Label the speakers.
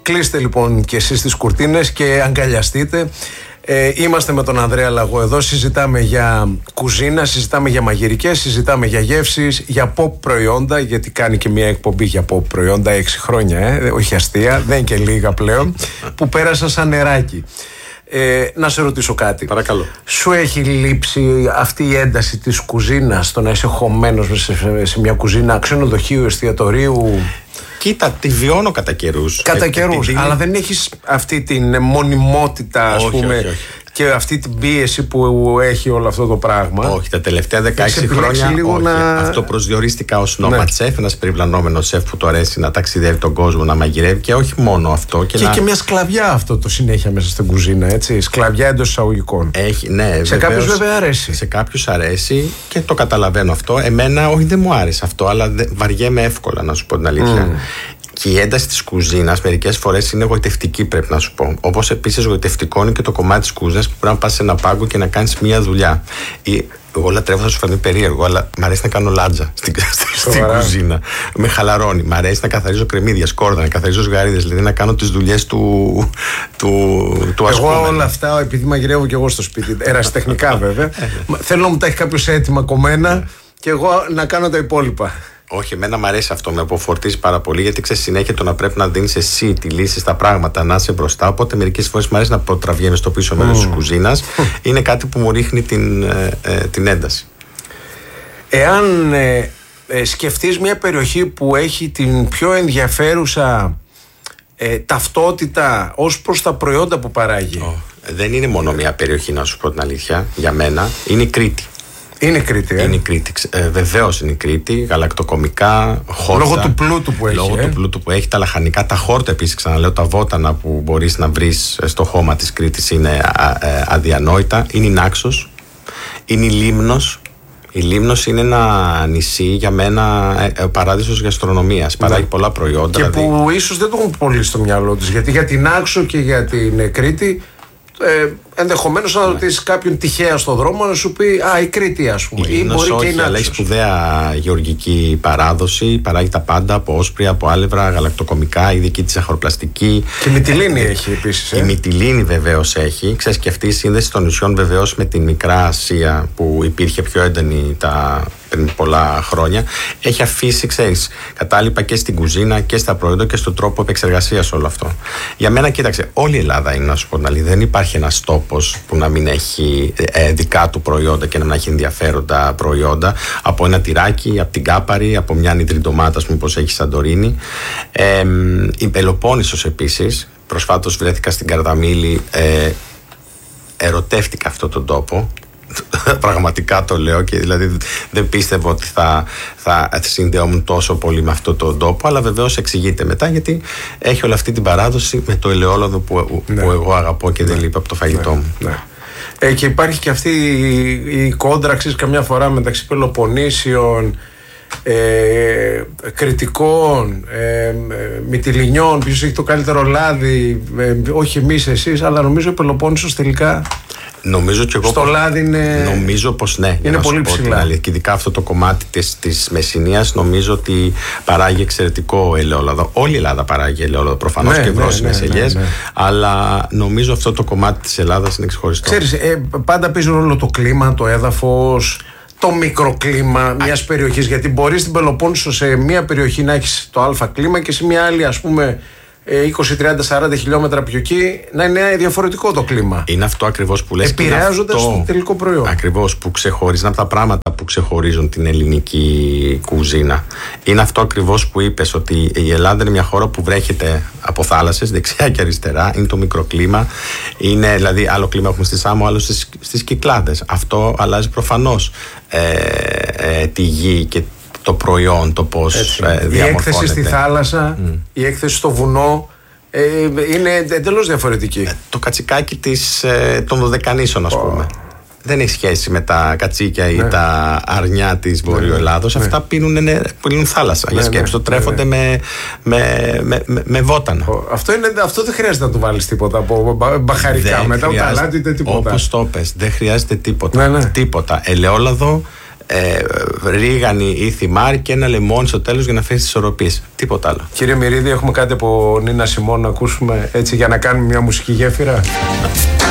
Speaker 1: Κλείστε λοιπόν και εσείς τις κουρτίνες και αγκαλιαστείτε. Είμαστε με τον Ανδρέα Λαγό εδώ, συζητάμε για κουζίνα, συζητάμε για μαγειρικές, συζητάμε για γεύσεις, για pop προϊόντα, γιατί κάνει και μια εκπομπή για pop προϊόντα 6 χρόνια, όχι αστεία, δεν είναι και λίγα πλέον, που πέρασα σαν νεράκι. Να σε ρωτήσω κάτι.
Speaker 2: Παρακαλώ.
Speaker 1: Σου έχει λείψει αυτή η ένταση της κουζίνας, το να είσαι χωμένος σε μια κουζίνα ξενοδοχείου, εστιατορίου?
Speaker 2: Κοίτα, τη βιώνω κατά καιρούς.
Speaker 1: Κατά καιρούς, αλλά δεν έχεις αυτή την μονιμότητα, ας πούμε, όχι. Και αυτή την πίεση που έχει όλο αυτό το πράγμα.
Speaker 2: Όχι, τα τελευταία 16 χρόνια όχι. Αυτό προσδιορίστηκα ως νόματ σεφ, ένας περιπλανόμενος σεφ που του αρέσει να ταξιδεύει τον κόσμο, να μαγειρεύει, και όχι μόνο αυτό.
Speaker 1: Και μια σκλαβιά αυτό το συνέχεια μέσα στην κουζίνα, έτσι. Σκλαβιά εντός εισαγωγικών.
Speaker 2: Έχει, ναι,
Speaker 1: σε κάποιους βέβαια αρέσει.
Speaker 2: Σε κάποιους αρέσει και το καταλαβαίνω αυτό. Εμένα, όχι, δεν μου άρεσε αυτό, αλλά βαριέμαι εύκολα, να σου πω την αλήθεια. Και η ένταση της κουζίνας μερικές φορές είναι γοητευτική, πρέπει να σου πω. Όπως επίσης γοητευτικό είναι και το κομμάτι της κουζίνας που πρέπει να πας σε ένα πάγκο και να κάνεις μια δουλειά. Εγώ λατρεύω, θα σου φανεί περίεργο, αλλά μ' αρέσει να κάνω λάτζα στην κουζίνα. Με χαλαρώνει. Μ' αρέσει να καθαρίζω κρεμμύδια, σκόρδα, να καθαρίζω σγαρίδες, δηλαδή να κάνω τις δουλειές του ασκούμενου.
Speaker 1: Εγώ όλα αυτά, επειδή μαγειρεύω και εγώ στο σπίτι, ερασιτεχνικά βέβαια, θέλω να μου τα έχει κάποιος έτοιμα κομμένα και εγώ να κάνω τα υπόλοιπα.
Speaker 2: Όχι, εμένα μου αρέσει αυτό, με αποφορτίζει πάρα πολύ, γιατί ξέρεις, συνέχεια το να πρέπει να δίνεις εσύ τη λύση στα πράγματα, να είσαι μπροστά. Οπότε μερικές φορές μου αρέσει να προτραβιέμαι στο πίσω μέρος της κουζίνας. Είναι κάτι που μου ρίχνει την ένταση.
Speaker 1: Εάν σκεφτείς μια περιοχή που έχει την πιο ενδιαφέρουσα ταυτότητα ως προς τα προϊόντα που παράγει.
Speaker 2: Δεν είναι μόνο μια περιοχή, να σου πω την αλήθεια, για μένα. Είναι η Κρήτη.
Speaker 1: Είναι Κρήτη,
Speaker 2: Είναι η Κρήτη. Βεβαίως είναι η Κρήτη. Γαλακτοκομικά, χόρτα.
Speaker 1: Λόγω του πλούτου που έχει.
Speaker 2: Λόγω του πλούτου που έχει. Τα λαχανικά, τα χόρτα επίσης, ξαναλέω, τα βότανα που μπορείς να βρεις στο χώμα της Κρήτης είναι αδιανόητα. Είναι η Νάξος. Είναι η Λίμνος. Η Λίμνος είναι ένα νησί, για μένα παράδεισος γαστρονομίας. Παράγει πολλά προϊόντα.
Speaker 1: Και δηλαδή, που ίσως δεν το έχουν πολύ στο μυαλό τους. Γιατί για την Νάξο και για την Κρήτη. Ενδεχομένως να ρωτήσεις κάποιον τυχαία στον δρόμο να σου πει η Κρήτη, ας πούμε.
Speaker 2: Ή μπορεί όχι, και αλλά έχει σπουδαία γεωργική παράδοση. Παράγει τα πάντα από όσπρια, από άλευρα, γαλακτοκομικά, η δική της ζαχαροπλαστική.
Speaker 1: Και μυτιλίνη έχει επίσης.
Speaker 2: Η μυτιλίνη βεβαίως έχει. Ξέρεις, και αυτή η σύνδεση των νησιών βεβαίως με την Μικρά Ασία που υπήρχε πιο έντονη πριν πολλά χρόνια, έχει αφήσει, ξέρεις, κατάλοιπα και στην κουζίνα και στα προϊόντα και στον τρόπο επεξεργασίας όλο αυτό. Για μένα, κοίταξε, όλη η Ελλάδα είναι, να σου πω, δεν υπάρχει ένας τόπος που να μην έχει δικά του προϊόντα και να μην έχει ενδιαφέροντα προϊόντα. Από ένα τυράκι, από την Κάπαρη, από μια ανίδρη ντομάτα, όπως έχει η Σαντορίνη. Η Πελοπόννησος επίσης. Προσφάτως βρέθηκα στην Καρδαμήλη, ερωτεύτηκα αυτόν τον τόπο. Πραγματικά το λέω, και δηλαδή δεν πίστευα ότι θα συνδεόμουν τόσο πολύ με αυτόν τον τόπο, αλλά βεβαίως εξηγείται μετά, γιατί έχει όλη αυτή την παράδοση με το ελαιόλαδο που εγώ αγαπώ και δεν λείπει από το φαγητό μου.
Speaker 1: Και υπάρχει και αυτή η κόντραξη καμιά φορά μεταξύ Πελοποννήσιων, Κρητικών, Μυτιληνιών, ποιος έχει το καλύτερο λάδι, όχι εμείς, εσείς, αλλά νομίζω ο Πελοπόννησος τελικά.
Speaker 2: Νομίζω και εγώ.
Speaker 1: Στο λάδι είναι.
Speaker 2: Νομίζω πως ναι.
Speaker 1: Είναι πολύ ψηλά.
Speaker 2: Και ειδικά αυτό το κομμάτι της Μεσσηνίας, νομίζω ότι παράγει εξαιρετικό ελαιόλαδο. Όλη η Ελλάδα παράγει ελαιόλαδο προφανώς, και βρώσιμες ελιές. Αλλά νομίζω αυτό το κομμάτι της Ελλάδας είναι ξεχωριστό.
Speaker 1: Ξέρεις, πάντα παίζει ρόλο το κλίμα, το έδαφος, το μικροκλίμα μιας περιοχής. Γιατί μπορεί στην Πελοπόννησο σε μια περιοχή να έχεις το αλφα κλίμα και σε μια άλλη, ας πούμε, 20, 30, 40 χιλιόμετρα πιο εκεί να είναι διαφορετικό το κλίμα.
Speaker 2: Είναι αυτό ακριβώς που λες.
Speaker 1: Επηρεάζοντας το τελικό προϊόν.
Speaker 2: Ακριβώς, που ξεχωρίζει, είναι από τα πράγματα που ξεχωρίζουν την ελληνική κουζίνα. Είναι αυτό ακριβώς που είπες, ότι η Ελλάδα είναι μια χώρα που βρέχεται από θάλασσες δεξιά και αριστερά. Είναι το μικροκλίμα. Είναι, δηλαδή, άλλο κλίμα έχουμε στη Σάμο, άλλο στις Κυκλάδες. Αυτό αλλάζει προφανώς τη γη και το προϊόν, το πώς διαμορφώνεται.
Speaker 1: Η έκθεση στη θάλασσα, η έκθεση στο βουνό είναι εντελώς διαφορετική.
Speaker 2: Το κατσικάκι των Δωδεκανήσων, ας πούμε. Δεν έχει σχέση με τα κατσίκια ή τα αρνιά της Βορείου Ελλάδος. Αυτά πίνουν θάλασσα. Για σκέψου, το τρέφονται με βότανα.
Speaker 1: Αυτό δεν χρειάζεται να του βάλεις τίποτα από μπαχαρικά μετά, ούτε αλάτι ούτε τίποτα.
Speaker 2: Όπως το πες, δεν χρειάζεται τίποτα. Τίποτα. Ελαιόλαδο, ρίγανη ή θυμάρι και ένα λεμόνι στο τέλος για να φέρει τις ισορροπίες. Τίποτα άλλο.
Speaker 1: Κύριε Μυρίδη, έχουμε κάτι από Νίνα Σιμών να ακούσουμε έτσι για να κάνουμε μια μουσική γέφυρα?